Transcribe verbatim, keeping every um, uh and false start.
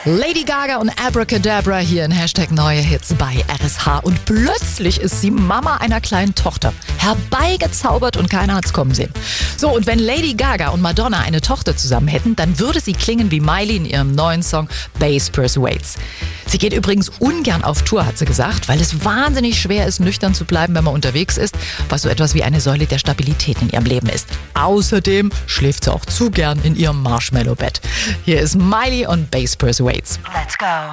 Lady Gaga und Abracadabra hier in Hashtag Neue Hits bei R S H. Und plötzlich ist sie Mama einer kleinen Tochter. Herbeigezaubert und keiner hat's kommen sehen. So, und wenn Lady Gaga und Madonna eine Tochter zusammen hätten, dann würde sie klingen wie Miley in ihrem neuen Song Bass Persuades. Sie geht übrigens ungern auf Tour, hat sie gesagt, weil es wahnsinnig schwer ist, nüchtern zu bleiben, wenn man unterwegs ist, was so etwas wie eine Säule der Stabilität in ihrem Leben ist. Außerdem schläft sie auch zu gern in ihrem Marshmallow-Bett. Hier ist Miley und Bass Persuades. Let's go.